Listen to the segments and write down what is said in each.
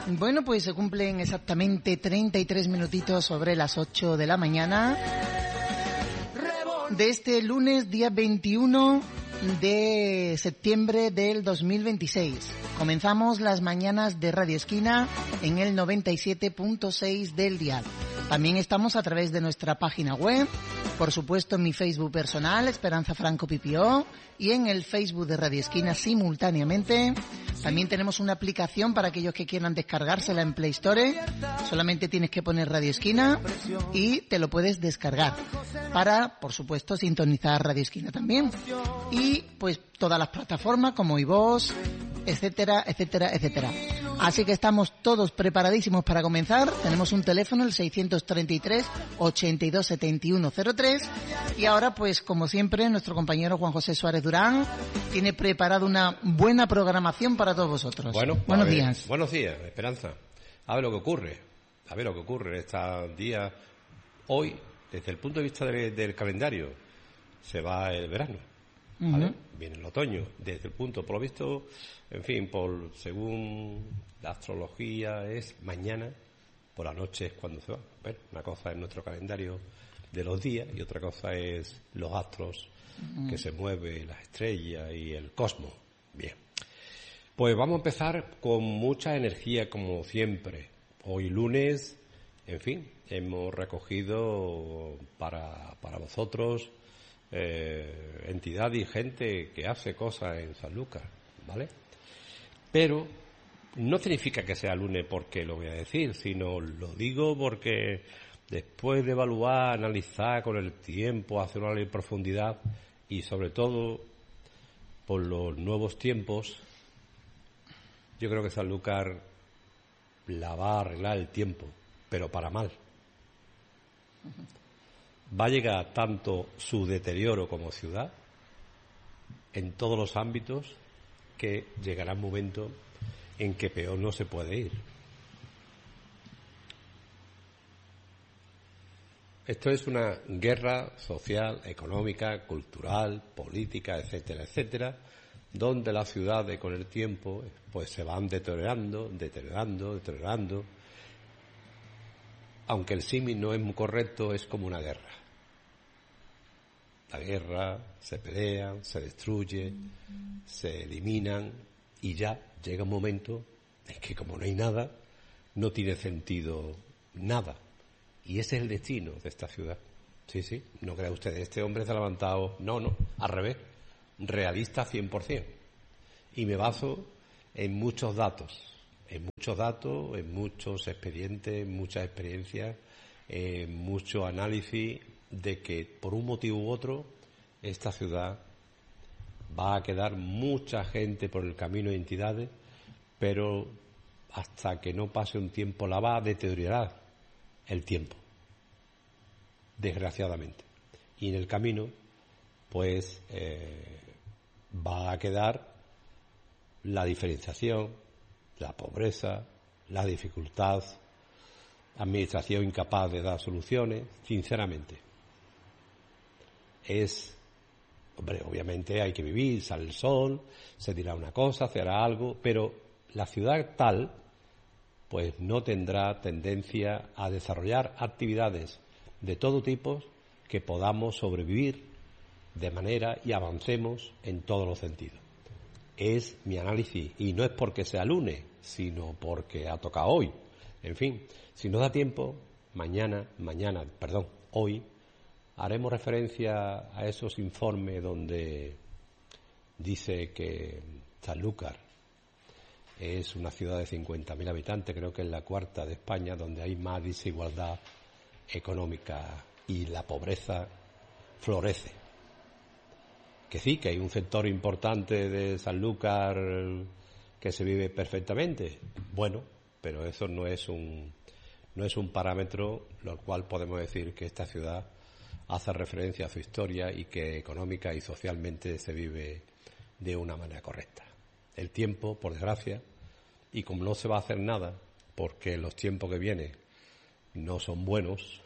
Bueno, pues se cumplen exactamente 33 minutitos sobre las 8 de la mañana de este lunes, día 21 de septiembre del 2026. Comenzamos las mañanas de Radio Esquina en el 97.6 del dial. También estamos a través de nuestra página web, por supuesto en mi Facebook personal, Esperanza Franco Pipió, y en el Facebook de Radio Esquina simultáneamente. También tenemos una aplicación para aquellos que quieran descargársela en Play Store. Solamente tienes que poner Radio Esquina y te lo puedes descargar para, por supuesto, sintonizar Radio Esquina también. Y pues todas las plataformas como iVoox, etcétera, etcétera, etcétera. Así que estamos todos preparadísimos para comenzar. Tenemos un teléfono, el 633 82 71 03. Y ahora, pues como siempre, nuestro compañero Juan José Suárez Durán tiene preparado una buena programación para todos vosotros. Bueno, buenos días. Buenos días, Esperanza. A ver lo que ocurre. Estos días, hoy, desde el punto de vista del calendario, se va el verano. ¿Vale? Viene el otoño, desde el punto, por lo visto, en fin, según la astrología, es mañana, por la noche es cuando se va. Bueno, una cosa es nuestro calendario de los días y otra cosa es los astros que se mueven, las estrellas y el cosmos. Bien, pues vamos a empezar con mucha energía como siempre. Hoy lunes, en fin, hemos recogido para vosotros entidad y gente que hace cosas en Sanlúcar, ¿vale? Pero no significa que sea lunes porque lo voy a decir, sino lo digo porque después de evaluar, analizar con el tiempo, hacer una en profundidad y sobre todo por los nuevos tiempos, yo creo que Sanlúcar la va a arreglar el tiempo, pero para mal. Va a llegar tanto su deterioro como ciudad en todos los ámbitos que llegará un momento en que peor no se puede ir. Esto es una guerra social, económica, cultural, política, etcétera, etcétera, donde las ciudades con el tiempo pues se van deteriorando. Aunque el símil no es muy correcto, es como una guerra. La guerra, se pelean, se destruye, se eliminan y ya llega un momento en que como no hay nada, no tiene sentido nada. Y ese es el destino de esta ciudad. Sí, no crea usted, este hombre se ha levantado. No, al revés, realista 100%. Y me baso en muchos datos, en muchos expedientes, en muchas experiencias, en mucho análisis de que por un motivo u otro esta ciudad va a quedar mucha gente por el camino de entidades, pero hasta que no pase un tiempo la va a deteriorar el tiempo, desgraciadamente. Y en el camino pues va a quedar la diferenciación, la pobreza, la dificultad, administración incapaz de dar soluciones, sinceramente. Obviamente hay que vivir, sale el sol, se dirá una cosa, se hará algo, pero la ciudad tal, pues no tendrá tendencia a desarrollar actividades de todo tipo que podamos sobrevivir de manera y avancemos en todos los sentidos. Es mi análisis, y no es porque sea lunes, sino porque ha tocado hoy. En fin, si nos da tiempo, hoy, haremos referencia a esos informes donde dice que Sanlúcar es una ciudad de 50.000 habitantes, creo que es la cuarta de España, donde hay más desigualdad económica y la pobreza florece. Que sí, que hay un sector importante de Sanlúcar que se vive perfectamente. Bueno, pero eso no es un parámetro lo cual podemos decir que esta ciudad hace referencia a su historia y que económica y socialmente se vive de una manera correcta. El tiempo, por desgracia, y como no se va a hacer nada, porque los tiempos que vienen no son buenos,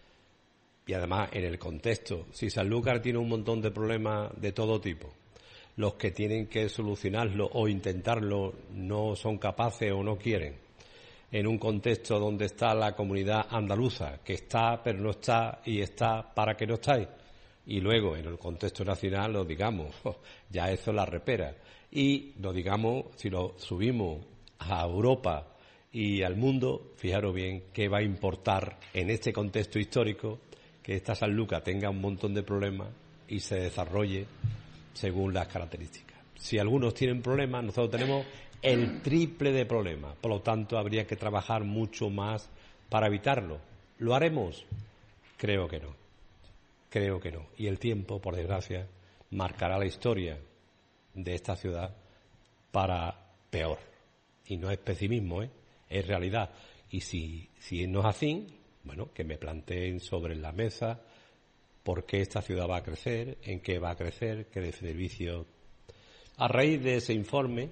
y además en el contexto, si Sanlúcar tiene un montón de problemas de todo tipo, los que tienen que solucionarlo o intentarlo no son capaces o no quieren. En un contexto donde está la comunidad andaluza, que está pero no está y está para que no estáis. Y luego en el contexto nacional lo digamos, ya eso la repera. Y lo digamos, si lo subimos a Europa y al mundo, fijaros bien qué va a importar en este contexto histórico que esta Sanlúcar tenga un montón de problemas y se desarrolle según las características. Si algunos tienen problemas, nosotros tenemos el triple de problemas. Por lo tanto, habría que trabajar mucho más para evitarlo. ¿Lo haremos? Creo que no. Creo que no. Y el tiempo, por desgracia, marcará la historia de esta ciudad para peor. Y no es pesimismo, es realidad. Y si no es así, bueno, que me planteen sobre la mesa por qué esta ciudad va a crecer, en qué va a crecer, qué servicio. A raíz de ese informe,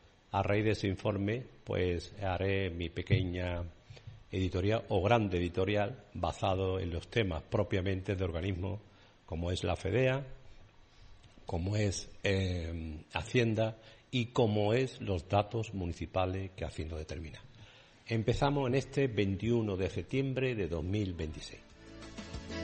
pues haré mi pequeña editorial o grande editorial basado en los temas propiamente de organismos como es la FEDEA, como es Hacienda y como es los datos municipales que Hacienda determina. Empezamos en este 21 de septiembre de 2026.